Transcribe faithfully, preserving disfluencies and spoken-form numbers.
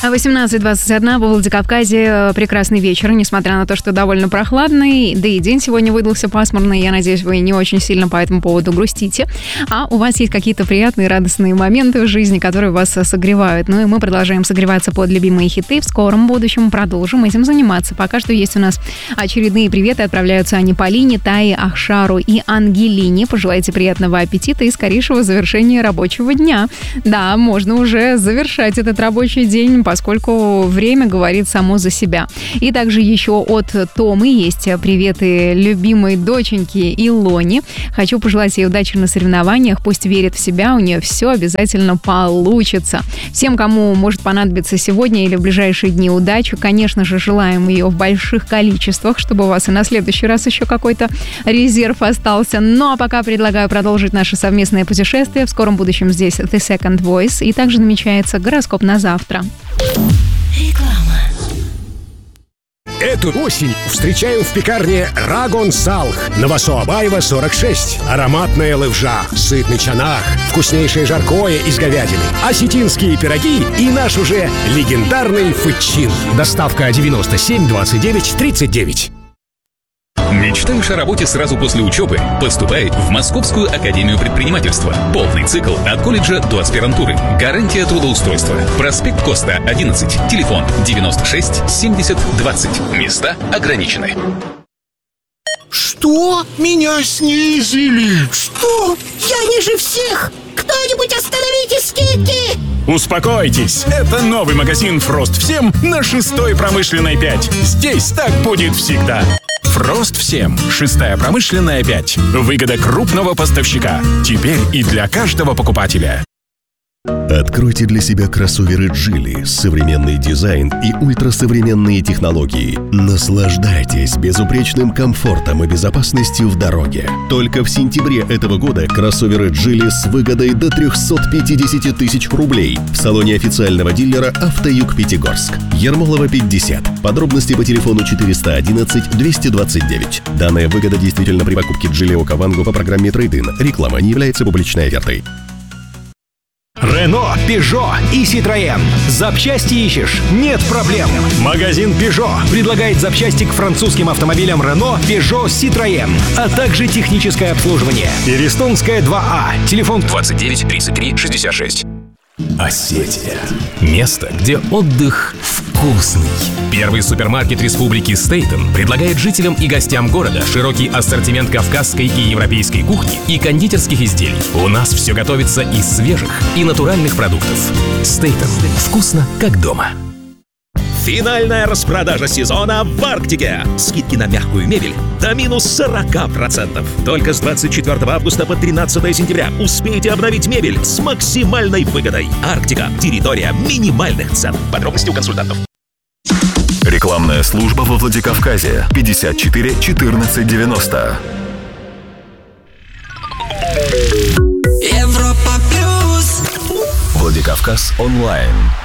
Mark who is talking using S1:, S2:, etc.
S1: восемнадцать двадцать один во Владикавказе. Прекрасный вечер, несмотря на то, что довольно прохладный. Да и день сегодня выдался пасмурный. Я надеюсь, вы не очень сильно по этому поводу грустите. А у вас есть какие-то приятные, радостные моменты в жизни, которые вас согревают. Ну и мы продолжаем согреваться под любимые хиты. В скором будущем продолжим этим заниматься. Пока что есть у нас очередные приветы. Отправляются они Полине, Тае, Ахшару и Ангелине. Пожелайте приятного аппетита и скорейшего завершения рабочего дня. Да, можно уже завершать этот рабочий день, поскольку время говорит само за себя. И также еще от Томы есть приветы любимой доченьке Илоне. Хочу пожелать ей удачи на соревнованиях. Пусть верит в себя, у нее все обязательно получится. Всем, кому может понадобиться сегодня или в ближайшие дни удачи, конечно же, желаем ее в больших количествах, чтобы у вас и на следующий раз еще какой-то резерв остался. Ну а пока предлагаю продолжить наше совместное путешествие. В скором будущем здесь The Second Voice. И также намечается гороскоп на завтра.
S2: Реклама.
S3: Эту осень встречаю в пекарне Рагон Салх. Новосоабаева, сорок шесть. Ароматная левжа, сытный чанах, вкуснейшее жаркое из говядины, осетинские пироги и наш уже легендарный фычин. Доставка девяносто семь двадцать девять тридцать девять.
S4: Мечтаешь о работе сразу после учебы? Поступай в Московскую академию предпринимательства. Полный цикл от колледжа до аспирантуры. Гарантия трудоустройства. Проспект Коста, одиннадцать. Телефон девяносто шесть семьдесят двадцать. Места ограничены.
S5: Что? Меня снизили? Что?
S6: Я ниже всех! Кто-нибудь остановите скидки!
S7: Успокойтесь, это новый магазин «Фрост Всем» на шестой промышленной пять. Здесь так будет всегда. «Фрост Всем», шестая промышленная пять. Выгода крупного поставщика. Теперь и для каждого покупателя.
S8: Откройте для себя кроссоверы Geely. Современный дизайн и ультрасовременные технологии. Наслаждайтесь безупречным комфортом и безопасностью в дороге. Только в сентябре этого года кроссоверы Geely с выгодой до триста пятьдесят тысяч рублей в салоне официального дилера «Автоюг Пятигорск». Ермолова, пятьдесят. Подробности по телефону четыреста одиннадцать двести двадцать девять. Данная выгода действительно при покупке Geely Окавангу по программе Трейд-ин. Реклама не является публичной офертой.
S9: Рено, Пежо и Citroën. Запчасти ищешь? Нет проблем. Магазин Peugeot предлагает запчасти к французским автомобилям Рено, Peugeot, Citroën, а также техническое обслуживание. Перестонская два А. Телефон
S4: двадцать девять тридцать три шестьдесят шесть.
S10: Осетия. Место, где отдых вкусный. Первый супермаркет республики Стейтен предлагает жителям и гостям города широкий ассортимент кавказской и европейской кухни и кондитерских изделий. У нас все готовится из свежих и натуральных продуктов. Стейтен. Вкусно, как дома.
S11: Финальная распродажа сезона в Арктике. Скидки на мягкую мебель до минус сорок процентов. Только с двадцать четвёртого августа по тринадцатое сентября успейте обновить мебель с максимальной выгодой. Арктика. Территория минимальных цен. Подробности у консультантов.
S12: Рекламная служба во Владикавказе. пятьдесят четыре четырнадцать девяносто.
S2: Европа плюс.
S12: Владикавказ онлайн.